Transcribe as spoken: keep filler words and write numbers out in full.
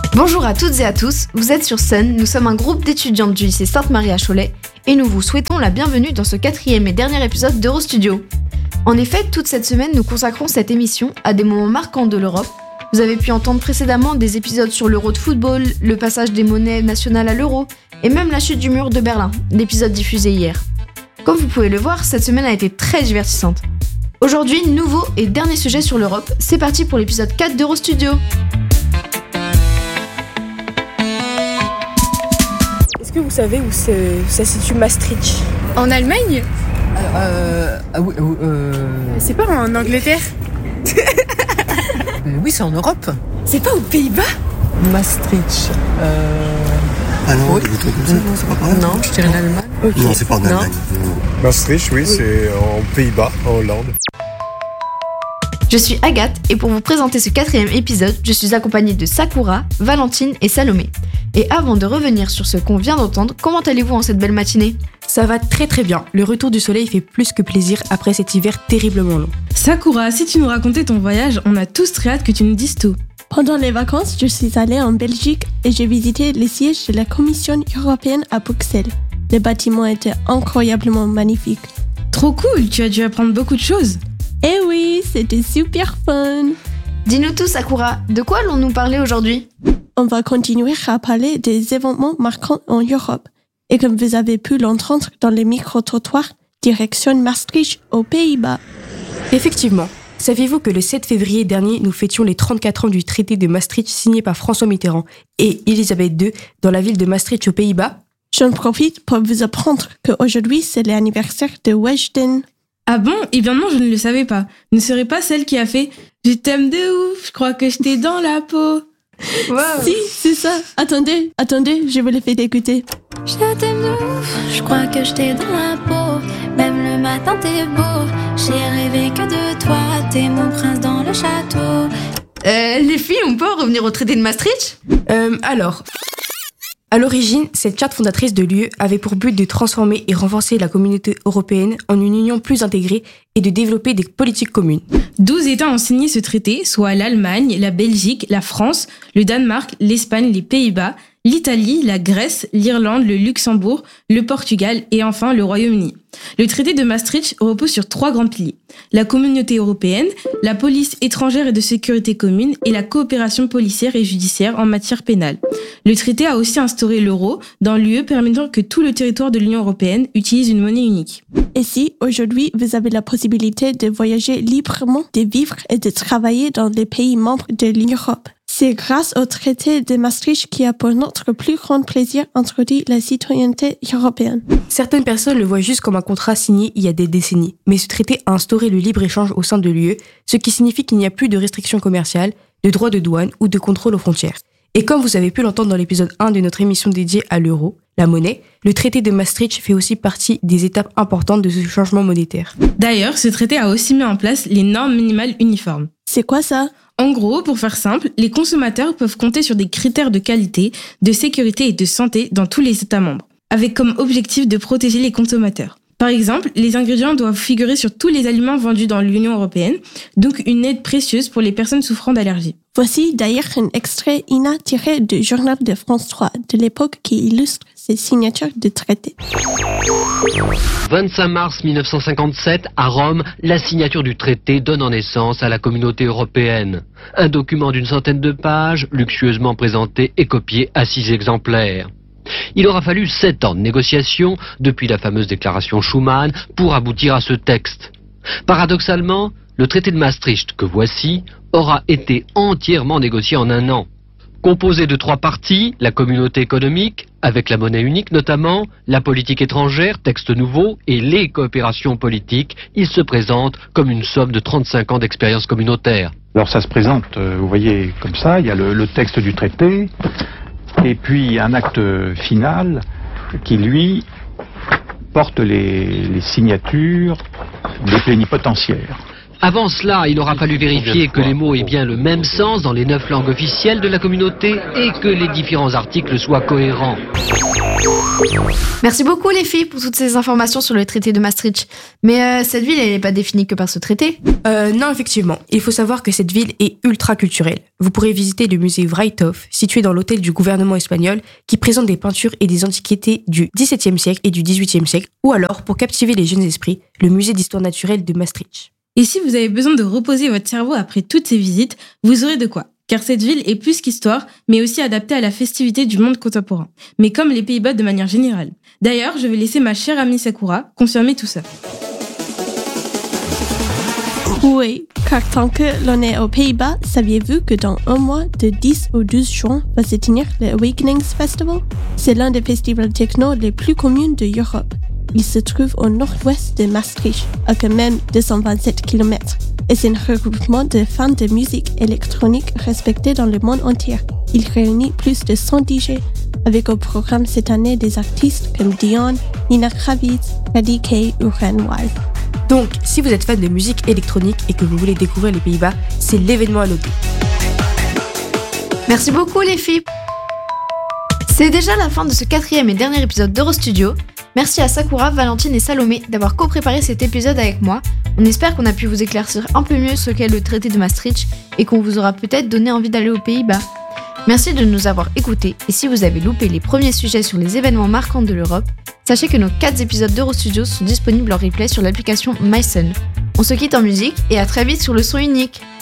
Bonjour à toutes et à tous, vous êtes sur Sun, nous sommes un groupe d'étudiantes du lycée Sainte-Marie à Cholet et nous vous souhaitons la bienvenue dans ce quatrième et dernier épisode d'Eurostudio. En effet, toute cette semaine, nous consacrons cette émission à des moments marquants de l'Europe. Vous avez pu entendre précédemment des épisodes sur l'Euro de football, le passage des monnaies nationales à l'euro et même la chute du mur de Berlin, l'épisode diffusé hier. Comme vous pouvez le voir, cette semaine a été très divertissante. Aujourd'hui, nouveau et dernier sujet sur l'Europe, c'est parti pour l'épisode quatre d'Eurostudio. Est-ce que vous savez où ça se situe Maastricht ? En Allemagne ? Euh, ah oui, euh... C'est pas en Angleterre ? euh, Oui, c'est en Europe. C'est pas aux Pays-Bas ? Maastricht. Euh... Ah non, oui. des trucs comme ça, non, c'est pas pareil. Non, je dirais l'Allemagne. Okay. Non, c'est pas en Allemagne. Maastricht, oui, oui, c'est en Pays-Bas, en Hollande. Je suis Agathe et pour vous présenter ce quatrième épisode, je suis accompagnée de Sakura, Valentine et Salomé. Et avant de revenir sur ce qu'on vient d'entendre, comment allez-vous en cette belle matinée ? Ça va très très bien. Le retour du soleil fait plus que plaisir après cet hiver terriblement long. Sakura, si tu nous racontais ton voyage, on a tous très hâte que tu nous dises tout. Pendant les vacances, je suis allée en Belgique et j'ai visité les sièges de la Commission européenne à Bruxelles. Les bâtiments étaient incroyablement magnifiques. Trop cool, tu as dû apprendre beaucoup de choses. Eh oui, c'était super fun. Dis-nous tout, Sakura, de quoi allons-nous parler aujourd'hui ? On va continuer à parler des événements marquants en Europe. Et comme vous avez pu l'entendre dans les micro-trottoirs, direction Maastricht aux Pays-Bas. Effectivement. Saviez-vous que le sept février dernier, nous fêtions les trente-quatre ans du traité de Maastricht signé par François Mitterrand et Elisabeth deux dans la ville de Maastricht aux Pays-Bas ? J'en profite pour vous apprendre qu'aujourd'hui, c'est l'anniversaire de Weshden. Ah bon ? Eh bien non, je ne le savais pas. Ne serait pas celle qui a fait « Je t'aime de ouf, je crois que je t'ai dans la peau ». Wow. Si, c'est ça. Attendez, attendez, je vous le fais écouter. Je t'aime de ouf, je crois que je t'ai dans la peau. Même le matin t'es beau, j'ai rêvé que de toi. T'es mon prince dans le château. Euh, les filles, on peut en revenir au traité de Maastricht ? Euh, alors... À l'origine, cette charte fondatrice de l'U E avait pour but de transformer et renforcer la communauté européenne en une union plus intégrée et de développer des politiques communes. douze États ont signé ce traité, soit l'Allemagne, la Belgique, la France, le Danemark, l'Espagne, les Pays-Bas, l'Italie, la Grèce, l'Irlande, le Luxembourg, le Portugal et enfin le Royaume-Uni. Le traité de Maastricht repose sur trois grands piliers. La communauté européenne, la police étrangère et de sécurité commune et la coopération policière et judiciaire en matière pénale. Le traité a aussi instauré l'euro dans l'U E permettant que tout le territoire de l'Union européenne utilise une monnaie unique. Et si aujourd'hui vous avez la possibilité de voyager librement, de vivre et de travailler dans les pays membres de l'Europe, c'est grâce au traité de Maastricht qui a pour notre plus grand plaisir introduit la citoyenneté européenne. Certaines personnes le voient juste comme un contrat signé il y a des décennies, mais ce traité a instauré le libre-échange au sein de l'U E, ce qui signifie qu'il n'y a plus de restrictions commerciales, de droits de douane ou de contrôle aux frontières. Et comme vous avez pu l'entendre dans l'épisode un de notre émission dédiée à l'euro, la monnaie, le traité de Maastricht fait aussi partie des étapes importantes de ce changement monétaire. D'ailleurs, ce traité a aussi mis en place les normes minimales uniformes. C'est quoi ça ? En gros, pour faire simple, les consommateurs peuvent compter sur des critères de qualité, de sécurité et de santé dans tous les États membres, avec comme objectif de protéger les consommateurs. Par exemple, les ingrédients doivent figurer sur tous les aliments vendus dans l'Union européenne, donc une aide précieuse pour les personnes souffrant d'allergies. Voici d'ailleurs un extrait Ina tiré du journal de France trois de l'époque qui illustre ces signatures de traité. vingt-cinq mars mille neuf cent cinquante-sept, à Rome, la signature du traité donne en naissance à la communauté européenne. Un document d'une centaine de pages, luxueusement présenté et copié à six exemplaires. Il aura fallu sept ans de négociations, depuis la fameuse déclaration Schuman, pour aboutir à ce texte. Paradoxalement, le traité de Maastricht, que voici, aura été entièrement négocié en un an. Composé de trois parties, la communauté économique, avec la monnaie unique notamment, la politique étrangère, texte nouveau, et les coopérations politiques, il se présente comme une somme de trente-cinq ans d'expérience communautaire. Alors ça se présente, vous voyez, comme ça, il y a le, le texte du traité, et puis un acte final qui, lui, porte les, les signatures des plénipotentiaires. Avant cela, il aura fallu vérifier que les mots aient bien le même sens dans les neuf langues officielles de la communauté et que les différents articles soient cohérents. Merci beaucoup les filles pour toutes ces informations sur le traité de Maastricht. Mais euh, cette ville, elle n'est pas définie que par ce traité. Euh, non, effectivement. Il faut savoir que cette ville est ultra culturelle. Vous pourrez visiter le musée Vrijthof, situé dans l'hôtel du gouvernement espagnol, qui présente des peintures et des antiquités du dix-septième siècle et du dix-huitième siècle. Ou alors, pour captiver les jeunes esprits, le musée d'histoire naturelle de Maastricht. Et si vous avez besoin de reposer votre cerveau après toutes ces visites, vous aurez de quoi. Car cette ville est plus qu'histoire, mais aussi adaptée à la festivité du monde contemporain. Mais comme les Pays-Bas de manière générale. D'ailleurs, je vais laisser ma chère amie Sakura confirmer tout ça. Oui, car tant que l'on est aux Pays-Bas, saviez-vous que dans un mois, de dix au douze juin, va se tenir le Awakenings Festival? C'est l'un des festivals techno les plus communs de Europe. Il se trouve au nord-ouest de Maastricht, à quand même deux cent vingt-sept kilomètres. Et c'est un regroupement de fans de musique électronique respectés dans le monde entier. Il réunit plus de cent D J, avec au programme cette année des artistes comme Dion, Nina Kravitz, Radhi K ou Ren Wild. Donc, si vous êtes fan de musique électronique et que vous voulez découvrir les Pays-Bas, c'est l'événement à noter. Merci beaucoup les filles. C'est déjà la fin de ce quatrième et dernier épisode d'Eurostudio. Merci à Sakura, Valentine et Salomé d'avoir co-préparé cet épisode avec moi. On espère qu'on a pu vous éclaircir un peu mieux ce qu'est le traité de Maastricht et qu'on vous aura peut-être donné envie d'aller aux Pays-Bas. Merci de nous avoir écoutés et si vous avez loupé les premiers sujets sur les événements marquants de l'Europe, sachez que nos quatre épisodes d'Eurostudio sont disponibles en replay sur l'application MySun. On se quitte en musique et à très vite sur le son unique.